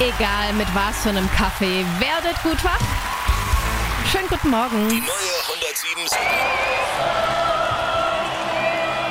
Egal mit was für einem Kaffee, werdet gut wach. Schönen guten Morgen. Die neue 107.